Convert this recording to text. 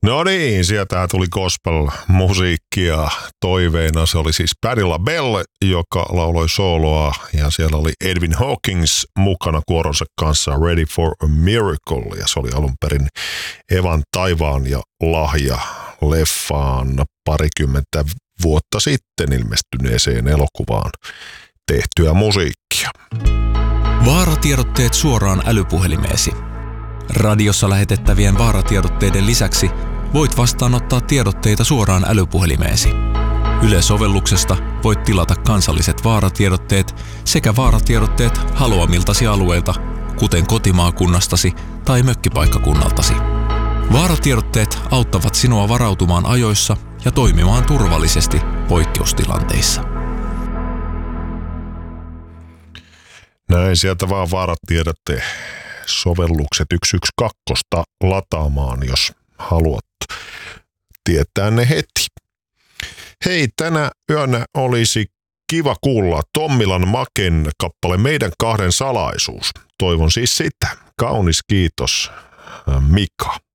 No niin, sieltä tuli gospel-musiikkia toiveena. Se oli siis Patti LaBelle, joka lauloi sooloa, ja siellä oli Edwin Hawkins mukana kuoronsa kanssa Ready for a Miracle, ja se oli alun perin Evan taivaan ja lahja leffaan parikymmentä vuotta sitten ilmestyneeseen elokuvaan tehtyä musiikkia. Vaaratiedotteet suoraan älypuhelimeesi. Radiossa lähetettävien vaaratiedotteiden lisäksi voit vastaanottaa tiedotteita suoraan älypuhelimeesi. Yle-sovelluksesta voit tilata kansalliset vaaratiedotteet sekä vaaratiedotteet haluamiltasi alueilta, kuten kotimaakunnastasi tai mökkipaikkakunnaltasi. Vaaratiedotteet auttavat sinua varautumaan ajoissa ja toimimaan turvallisesti poikkeustilanteissa. Näin sieltä vaan vaaratiedotte sovellukset 112 lataamaan, jos haluat tietää ne heti. Hei, tänä yönä olisi kiva kuulla Tommilan Maken kappale Meidän kahden salaisuus. Toivon siis sitä. Kaunis kiitos, Mika.